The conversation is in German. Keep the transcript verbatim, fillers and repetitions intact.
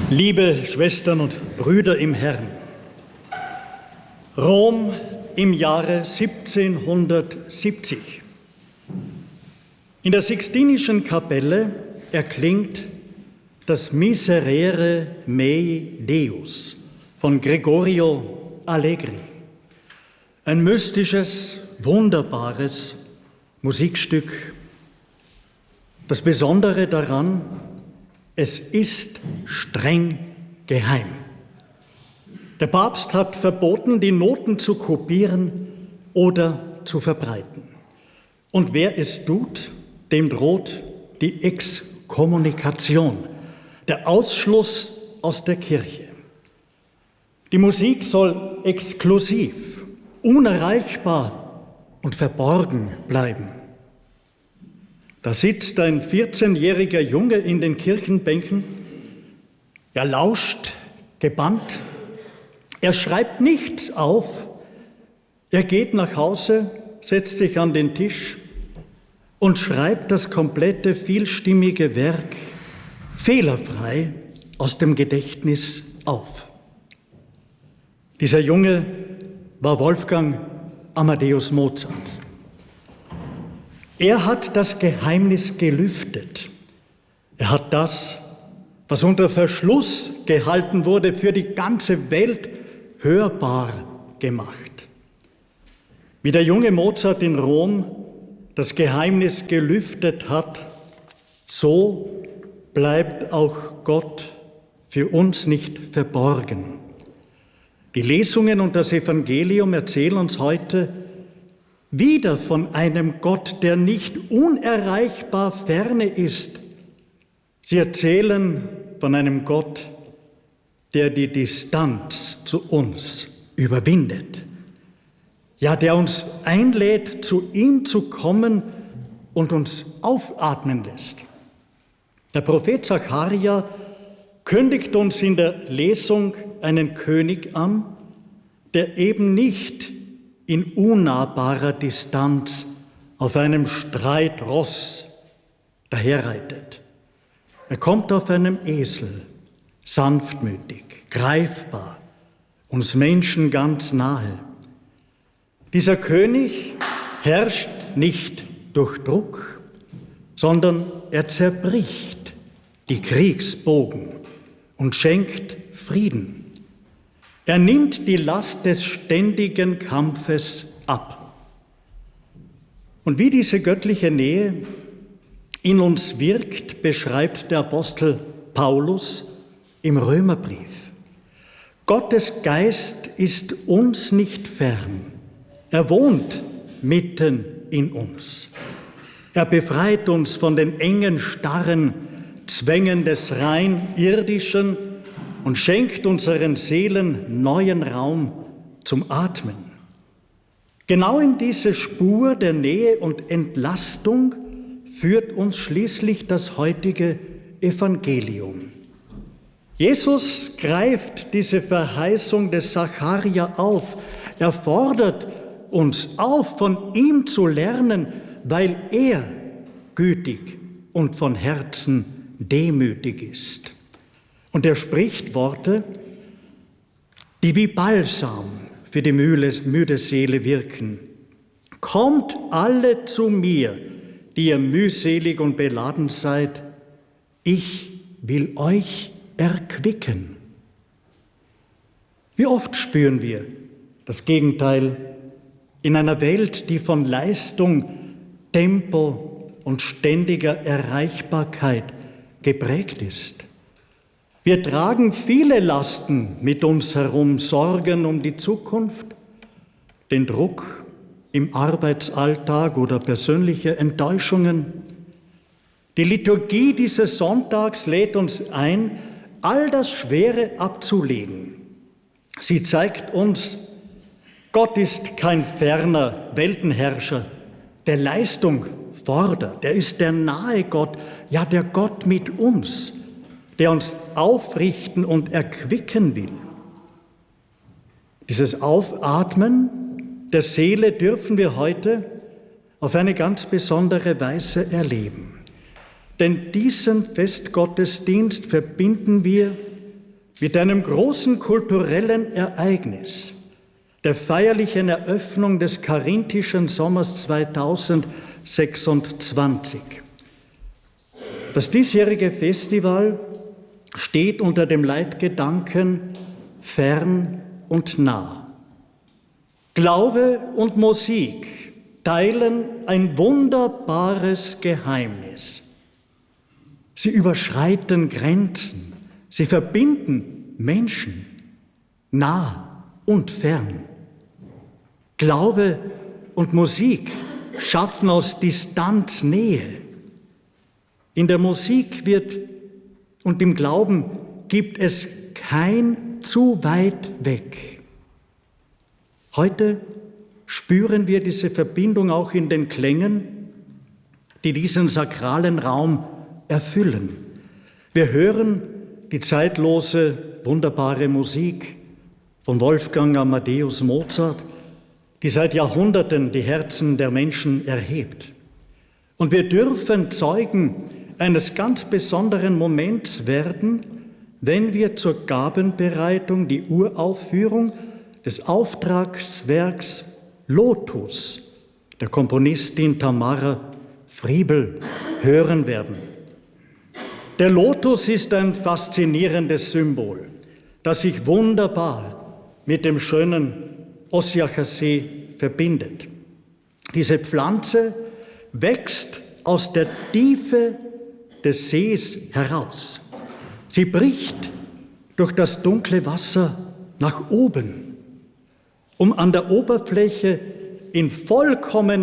Liebe Schwestern und Brüder im Herrn, Rom im Jahre siebzehnhundertsiebzig. In der Sixtinischen Kapelle erklingt das Miserere Mei Deus von Gregorio Allegri. Ein mystisches, wunderbares Musikstück. Das Besondere daran, es ist streng geheim. Der Papst hat verboten, die Noten zu kopieren oder zu verbreiten. Und wer es tut, dem droht die Exkommunikation, der Ausschluss aus der Kirche. Die Musik soll exklusiv, unerreichbar und verborgen bleiben. Da sitzt ein vierzehnjähriger Junge in den Kirchenbänken. Er lauscht gebannt. Er schreibt nichts auf. Er geht nach Hause, setzt sich an den Tisch und schreibt das komplette vielstimmige Werk fehlerfrei aus dem Gedächtnis auf. Dieser Junge war Wolfgang Amadeus Mozart. Er hat das Geheimnis gelüftet. Er hat das, was unter Verschluss gehalten wurde, für die ganze Welt hörbar gemacht. Wie der junge Mozart in Rom das Geheimnis gelüftet hat, so bleibt auch Gott für uns nicht verborgen. Die Lesungen und das Evangelium erzählen uns heute wieder von einem Gott, der nicht unerreichbar ferne ist. Sie erzählen von einem Gott, der die Distanz zu uns überwindet. Ja, der uns einlädt, zu ihm zu kommen und uns aufatmen lässt. Der Prophet Sacharja kündigt uns in der Lesung einen König an, der eben nicht in unnahbarer Distanz auf einem Streitross daherreitet. Er kommt auf einem Esel, sanftmütig, greifbar, uns Menschen ganz nahe. Dieser König herrscht nicht durch Druck, sondern er zerbricht die Kriegsbogen und schenkt Frieden. Er nimmt die Last des ständigen Kampfes ab. Und wie diese göttliche Nähe in uns wirkt, beschreibt der Apostel Paulus im Römerbrief. Gottes Geist ist uns nicht fern. Er wohnt mitten in uns. Er befreit uns von den engen, starren Zwängen des rein irdischen und schenkt unseren Seelen neuen Raum zum Atmen. Genau in diese Spur der Nähe und Entlastung führt uns schließlich das heutige Evangelium. Jesus greift diese Verheißung des Sacharja auf. Er fordert uns auf, von ihm zu lernen, weil er gütig und von Herzen demütig ist. Und er spricht Worte, die wie Balsam für die müde Seele wirken. Kommt alle zu mir, die ihr mühselig und beladen seid, ich will euch erquicken. Wie oft spüren wir das Gegenteil in einer Welt, die von Leistung, Tempo und ständiger Erreichbarkeit geprägt ist. Wir tragen viele Lasten mit uns herum, Sorgen um die Zukunft, den Druck im Arbeitsalltag oder persönliche Enttäuschungen. Die Liturgie dieses Sonntags lädt uns ein, all das Schwere abzulegen. Sie zeigt uns, Gott ist kein ferner Weltenherrscher, der Leistung fordert. Er ist der nahe Gott, ja der Gott mit uns, der uns aufrichten und erquicken will. Dieses Aufatmen der Seele dürfen wir heute auf eine ganz besondere Weise erleben. Denn diesen Festgottesdienst verbinden wir mit einem großen kulturellen Ereignis, der feierlichen Eröffnung des Karinthischen Sommers zweitausendsechsundzwanzig. Das diesjährige Festival steht unter dem Leitgedanken fern und nah. Glaube und Musik teilen ein wunderbares Geheimnis. Sie überschreiten Grenzen, sie verbinden Menschen, nah und fern. Glaube und Musik schaffen aus Distanz Nähe. In der Musik wird und im Glauben gibt es kein zu weit weg. Heute spüren wir diese Verbindung auch in den Klängen, die diesen sakralen Raum erfüllen. Wir hören die zeitlose, wunderbare Musik von Wolfgang Amadeus Mozart, die seit Jahrhunderten die Herzen der Menschen erhebt. Und wir dürfen Zeugen eines ganz besonderen Moments werden, wenn wir zur Gabenbereitung die Uraufführung des Auftragswerks Lotus der Komponistin Tamara Friebel hören werden. Der Lotus ist ein faszinierendes Symbol, das sich wunderbar mit dem schönen Ossiacher See verbindet. Diese Pflanze wächst aus der Tiefe des Sees heraus. Sie bricht durch das dunkle Wasser nach oben, um an der Oberfläche in vollkommener